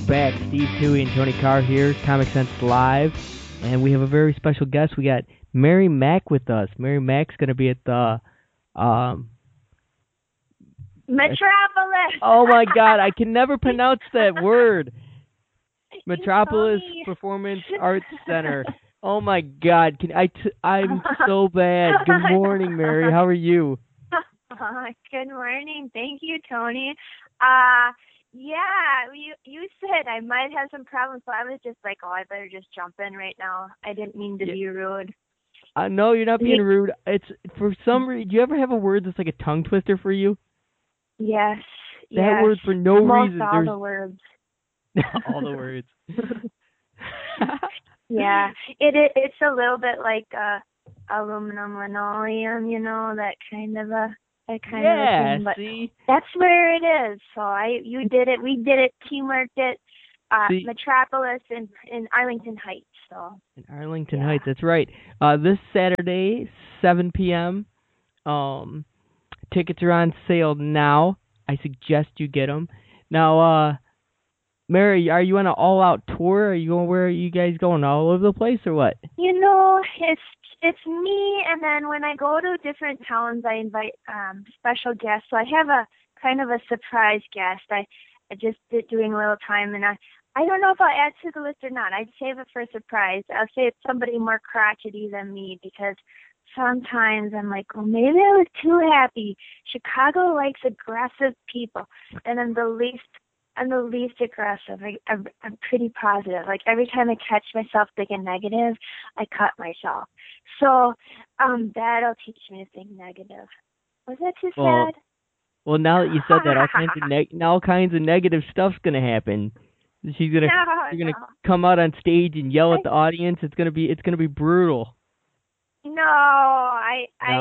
back. Steve Toohey and Tony Carr here, Comic Sense Live, and we have a very special guest. We got Mary Mack with us. Mary Mack's going to be at the Metropolis. Oh my God, I can never pronounce that word. Metropolis Tony. Performance Arts Center. Oh my God, I'm so bad. Good morning, Mary. How are you? Good morning. Thank you, Tony. Yeah, you said I might have some problems, so I was just like, oh, I better just jump in right now. I didn't mean to be rude. No, you're not being rude. It's for some reason. Do you ever have a word that's like a tongue twister for you? Yes. That word for no reason. All the words. All the words. Yeah, it's a little bit like aluminum linoleum, that kind of a thing. But see? That's where it is. So you did it. We did it. Teamwork it. Metropolis in Arlington Heights. So in Arlington Heights, that's right. This Saturday, 7 p.m. Tickets are on sale now. I suggest you get them. Now, Mary, are you on an all-out tour? Are you going? Where are you guys going? All over the place, or what? It's me, and then when I go to different towns, I invite special guests. So I have a kind of a surprise guest. I just did doing a little time, and I don't know if I'll add to the list or not. I'd save it for a surprise. I'll say it's somebody more crotchety than me, because sometimes I'm like, well, maybe I was too happy. Chicago likes aggressive people, and I'm the least aggressive. I'm pretty positive. Like, every time I catch myself thinking negative, I cut myself. So that'll teach me to think negative. Was that too sad? Well, now that you said that, all kinds of negative stuff's gonna happen. You're gonna come out on stage and yell at the audience. It's gonna be brutal. No, I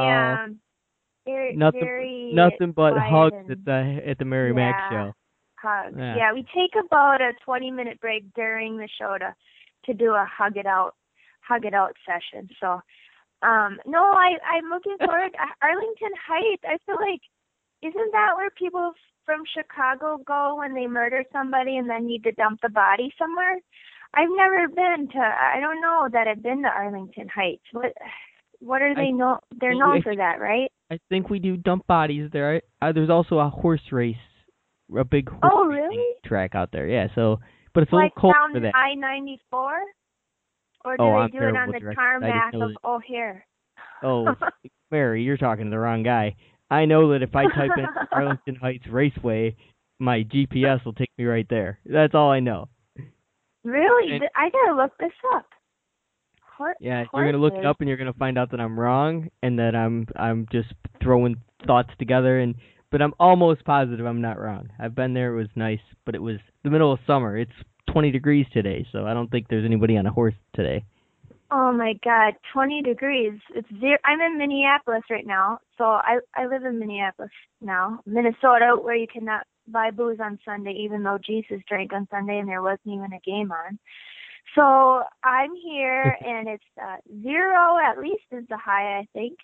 nothing but hugs at the Mary Mack show. Hugs. Yeah, we take about a 20-minute break during the show to do a hug it out session. So, no, I'm looking forward. Arlington Heights. I feel like, isn't that where people from Chicago go when they murder somebody and then need to dump the body somewhere? I've never been to. I don't know that I've been to Arlington Heights. What are they known? They're known for that, right? I think we do dump bodies there. There's also a horse race. A big horse track out there, yeah. So, but it's a little cold for that. Like down I-94, or do they do it on the tarmac of O'Hare? Oh, Mary, you're talking to the wrong guy. I know that if I type in Arlington Heights Raceway, my GPS will take me right there. That's all I know. Really? I gotta look this up. You're gonna look it up, and you're gonna find out that I'm wrong, and that I'm just throwing thoughts together. But I'm almost positive I'm not wrong. I've been there. It was nice, but it was the middle of summer. It's 20 degrees today, so I don't think there's anybody on a horse today. Oh, my God, 20 degrees. It's zero. I'm in Minneapolis right now, so I live in Minneapolis now, Minnesota, where you cannot buy booze on Sunday, even though Jesus drank on Sunday and there wasn't even a game on. So I'm here, and it's 0 at least is the high, I think.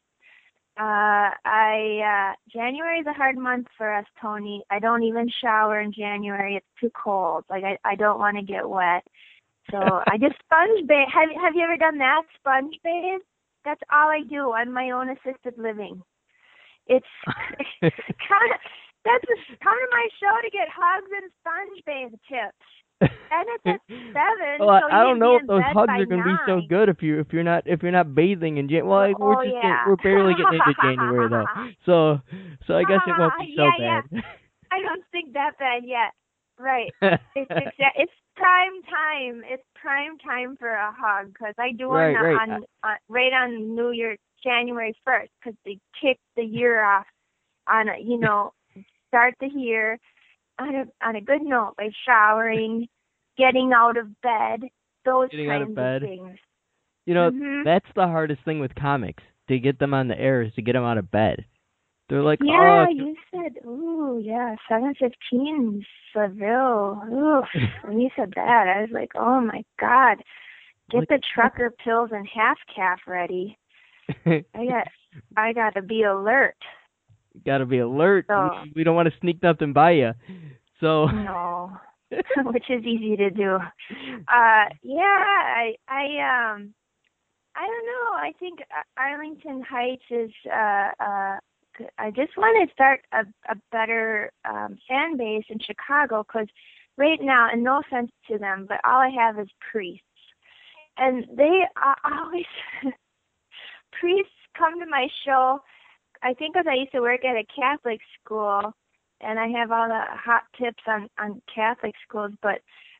January is a hard month for us, Tony. I don't even shower in January. It's too cold. Like, I don't want to get wet. So I just sponge bathe. Have you ever done that? Sponge bathe? That's all I do on my own assisted living. It's that's kind of my show, to get hugs and sponge bathe tips. And it's at 7. Well, so I don't know if those hugs are going to be so good if you're not bathing in January. Well, we're barely getting into January though, so I guess it won't be so bad. Yeah. I don't think that bad yet. Right. It's prime time. It's prime time for a hug, because I do one right on New Year, January 1st, because they kick the year off on start the year on a good note by showering, getting out of bed, those kinds of things. That's the hardest thing with comics, to get them on the air, is to get them out of bed. They're like, you said, 7:15 Seville. Ooh, when you said that, I was like, oh my God, get the trucker pills and half calf ready. I got to be alert. Got to be alert. So, we don't want to sneak nothing by you. So no. which is easy to do. I don't know. I think Arlington Heights is. I just want to start a better fan base in Chicago, because right now, and no offense to them, but all I have is priests, and they always priests come to my show. I think because I used to work at a Catholic school, and I have all the hot tips on Catholic schools, but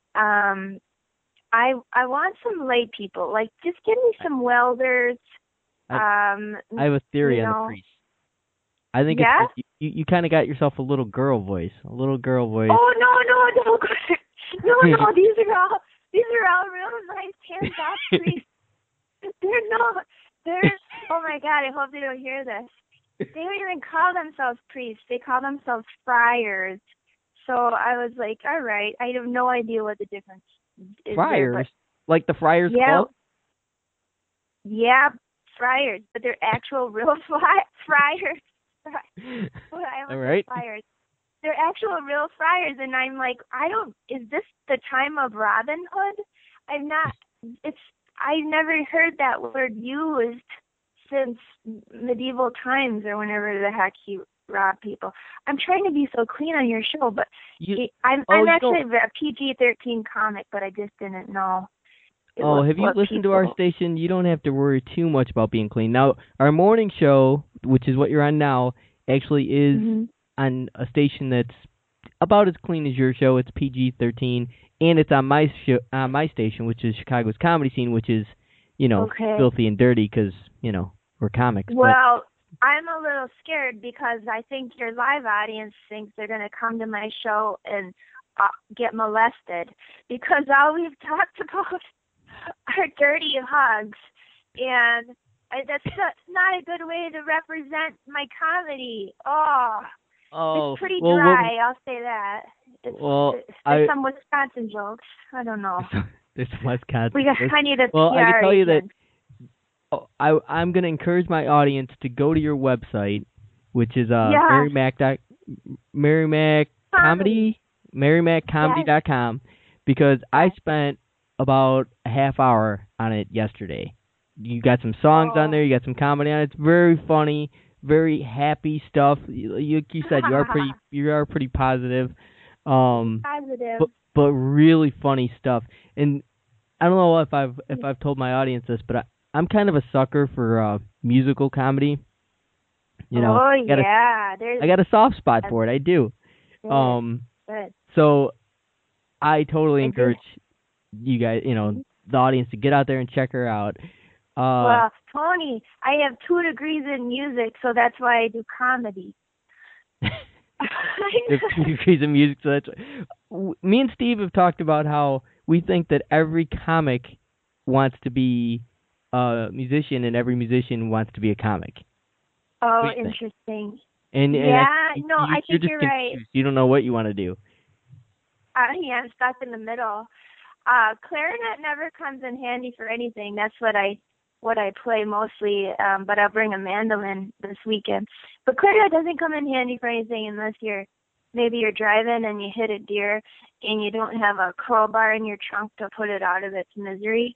I want some lay people. Like, just give me some welders. I have a theory on the priests. I think it's like you kind of got yourself a little girl voice. A little girl voice. Oh, no. These are all real nice hands-off priests. They're, oh my God, I hope they don't hear this. They don't even call themselves priests. They call themselves friars. So I was like, all right, I have no idea what the difference is. Friars? There, like the Friars Club? Yeah, friars, but they're actual real friars. All right. Friars. They're actual real friars, and I'm like, is this the time of Robin Hood? I've never heard that word used since medieval times or whenever the heck you rob people. I'm trying to be so clean on your show, but I'm actually a PG-13 comic, but I just didn't know. Have you listened to our station? You don't have to worry too much about being clean. Now, our morning show, which is what you're on now, actually is on a station that's about as clean as your show. It's PG-13, and it's on my station, which is Chicago's Comedy Scene, which is, filthy and dirty because, we're comics. Well, I'm a little scared because I think your live audience thinks they're going to come to my show and get molested, because all we've talked about are dirty hugs, and that's not a good way to represent my comedy. It's pretty dry, I'll say that. There's some Wisconsin jokes. I don't know. There's some Wisconsin jokes. I need a PR I can tell you agent. that I'm going to encourage my audience to go to your website, which is MaryMacComedy.com, because I spent about a half hour on it yesterday. You got some songs on there, you got some comedy on it. It's very funny, very happy stuff. You said you are pretty positive. Positive. But really funny stuff. And I don't know if I've told my audience this, but I'm kind of a sucker for musical comedy. I got a soft spot for it. I do. Good. So I totally encourage you guys, the audience, to get out there and check her out. Well, Tony, I have 2 degrees in music, so that's why I do comedy. There's 2 degrees in music, so that's me and Steve have talked about how we think that every comic wants to be a musician, and every musician wants to be a comic. Oh, interesting. And I think you're right. You don't know what you want to do. I'm stuck in the middle. Clarinet never comes in handy for anything. That's what I play mostly, but I'll bring a mandolin this weekend. But clarinet doesn't come in handy for anything unless maybe you're driving and you hit a deer and you don't have a crowbar in your trunk to put it out of its misery.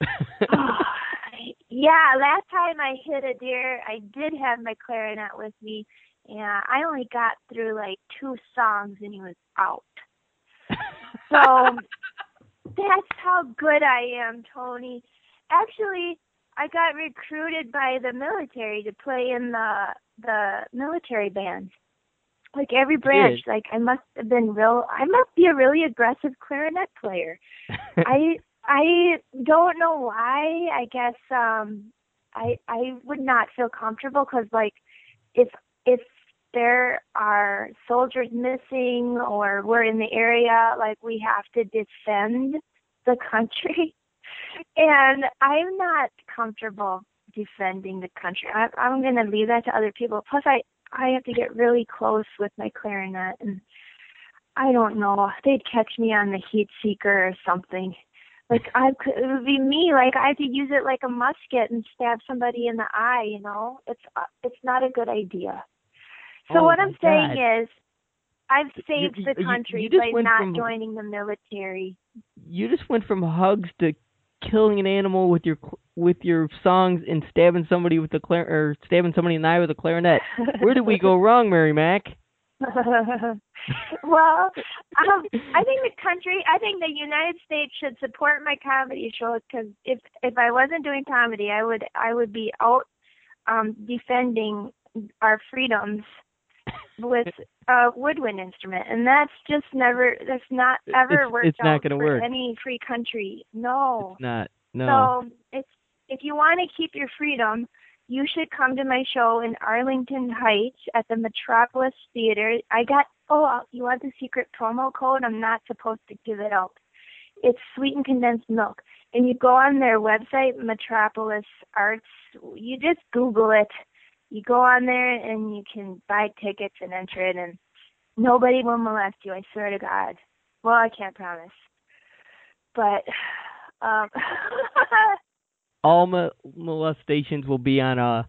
Last time I hit a deer, I did have my clarinet with me, and I only got through like 2 songs and he was out. So that's how good I am, Tony. Actually, I got recruited by the military to play in the military band. Like every branch, like I must be a really aggressive clarinet player. I don't know why. I guess I would not feel comfortable because, like, if there are soldiers missing or we're in the area, like, we have to defend the country. And I'm not comfortable defending the country. I'm going to leave that to other people. Plus, I have to get really close with my clarinet, and I don't know. They'd catch me on the heat seeker or something. Like, it would be me. Like, I have to use it like a musket and stab somebody in the eye, It's not a good idea. So what I'm saying is, I've saved the country by not joining the military. You just went from hugs to killing an animal with your songs and stabbing somebody with stabbing somebody in the eye with a clarinet. Where did we go wrong, Mary Mac? Well, I think the United States should support my comedy shows, because if I wasn't doing comedy, I would be out defending our freedoms with a woodwind instrument, and that's not ever worked out for any free country. No, it's not. No. So if you want to keep your freedom, you should come to my show in Arlington Heights at the Metropolis Theater. You want the secret promo code? I'm not supposed to give it out. It's sweetened condensed milk. And you go on their website, Metropolis Arts. You just Google it. You go on there and you can buy tickets and enter it, and nobody will molest you, I swear to God. Well, I can't promise. But all molestations will be on a